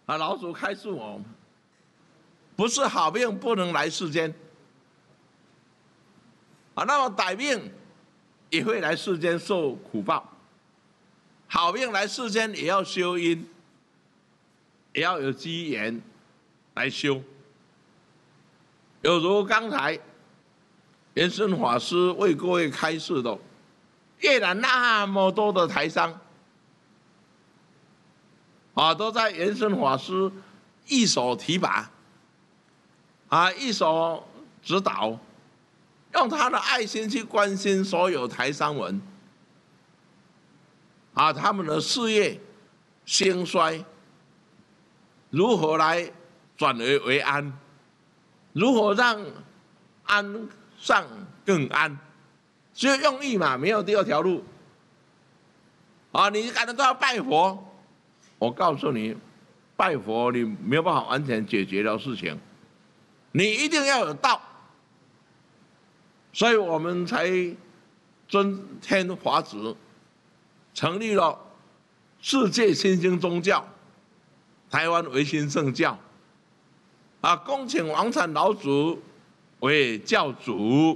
老祖开示我们，不是好命不能来世间，那么歹命也会来世间受苦报，好命来世间也要修因，也要有机缘来修。有如刚才延伸法师为各位开示的，越南那么多的台商，都在延伸法师一手提拔，一手指导，用他的爱心去关心所有台商们，他们的事业兴衰如何来转危为安，如何让安上更安，只有用意嘛，没有第二条路。你感觉都要拜佛，我告诉你，拜佛你没有办法完全解决的事情，你一定要有道。所以我们才尊天法旨，成立了世界新兴宗教台湾维新圣教，恭请王禅老祖为教主，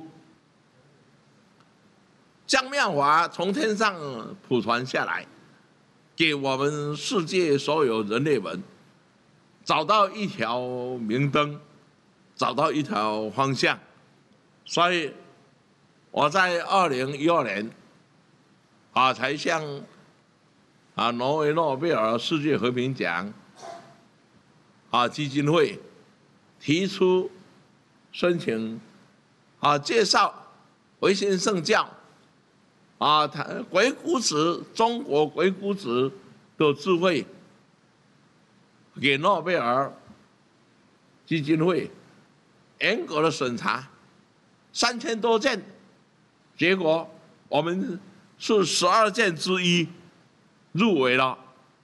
将妙法从天上普传下来，给我们世界所有人类们找到一条明灯，找到一条方向。所以我在2012年才向挪威诺贝尔世界和平奖基金会提出申请介绍维新圣教鬼谷子中国鬼谷子的智慧给诺贝尔基金会严格的审查，3000多件，结果我们是12件之一入围了。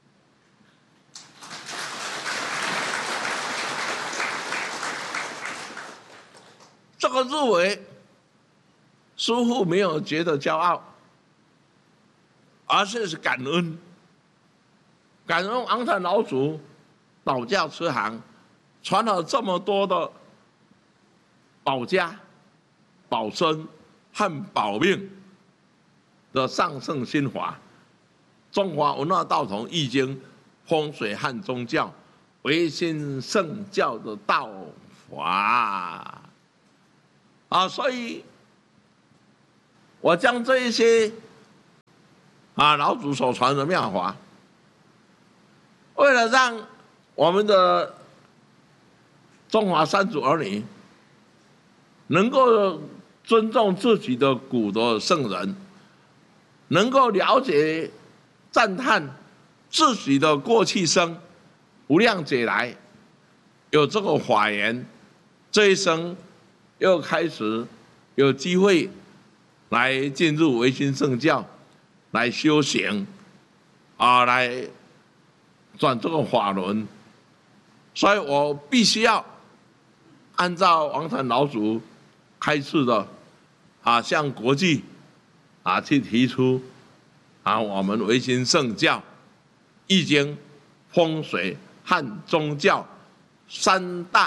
这个入围似乎没有觉得骄傲，而是感恩，感恩王禅老祖道教慈航传了这么多的保家、保身和保命的上圣心法，中华文化道统易经、风水和宗教、维新圣教的道法所以我将这一些老祖所传的妙法，为了让我们的中华三祖儿女能够尊重自己的古的圣人，能够了解赞叹自己的过去生无量劫来有这个法缘，这一生又开始有机会来进入维新圣教，来修行来转这个法轮，所以我必须要按照王禅老祖开示的向国际去提出我们维新圣教、易经、风水和宗教3大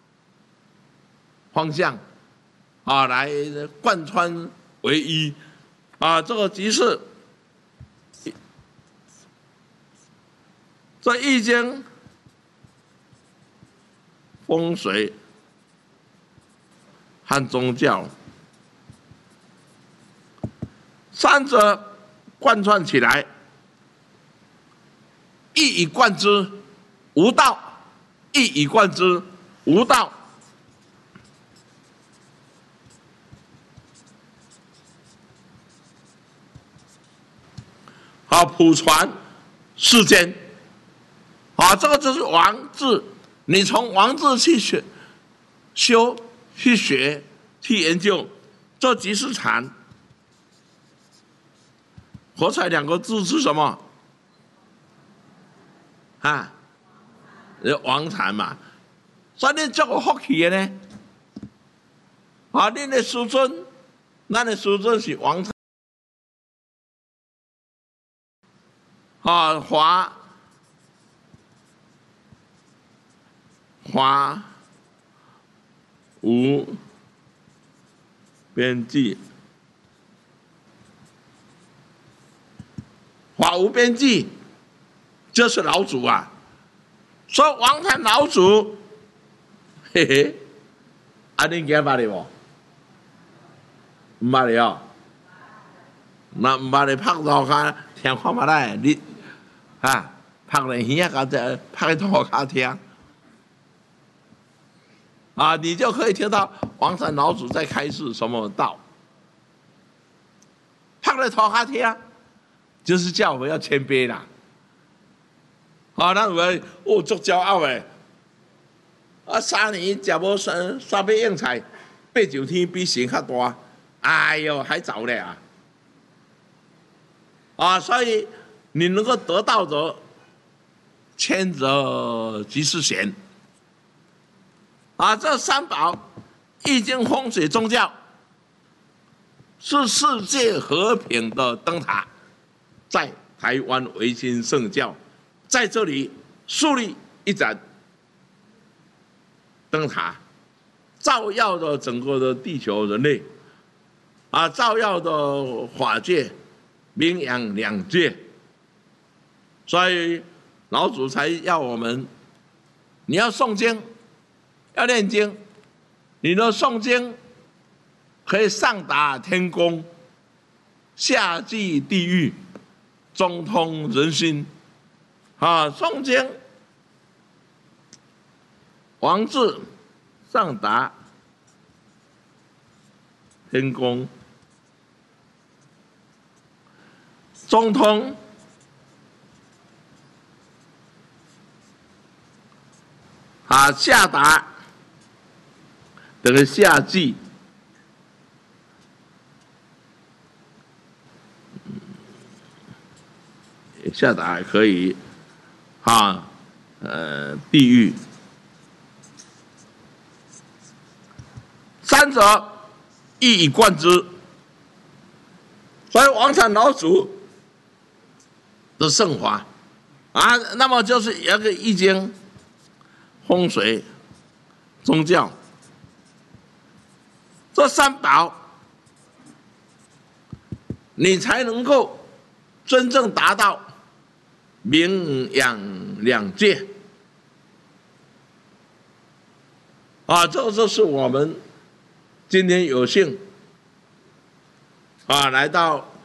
方向来贯穿为一这个即是这易经、风水和宗教3者贯穿起来，一以贯之，无道；一以贯之，无道。普传世间这个就是王字，你从王字去修、去学、去研究，这即是禅。佛才2个字是什么？王禅嘛。所以你这个福气的呢？恁的师尊，咱的师尊是王禅。华法无边际，法无边际，就是老祖啊。说王禅老祖，嘿嘿，恁记捌哩无？唔捌哩哦。那唔捌哩拍涂骹听看嘛来，你啊拍咧耳啊，甲拍涂骹听。啊，你就可以听到王禅老祖在开示什么道。拍在涂骹听，就是叫我们要谦卑啦。啊，咱有哦足骄傲诶！啊，3年食无3尾硬菜，89天比神较大，哎呦，还早咧啊！啊，所以你能够得到的，谦则即是贤。啊，这3宝，易经、风水、宗教，是世界和平的灯塔，在台湾维新圣教，在这里树立一盏灯塔，照耀着整个的地球人类，啊，照耀着法界、阴阳2界，所以老祖才要我们，你要诵经。要念经，你的诵经可以上达天宫，下济地狱，中通人心。啊，诵经王字上达天宫，中通下达。这个夏季，下达还可以，地狱3者一以贯之，所以王禅老祖的圣法啊，那么就是有个易经、风水、宗教。这3宝，你才能够真正达到阴阳2界。啊，这就是我们今天有幸来到